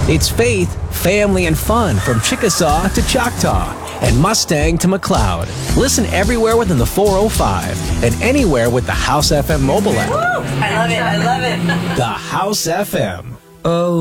It's faith, family, and fun from Chickasaw to Choctaw and Mustang to McLeod. Listen everywhere within the 405 and anywhere with the House FM mobile app. Woo! I love it. The House FM. Oh.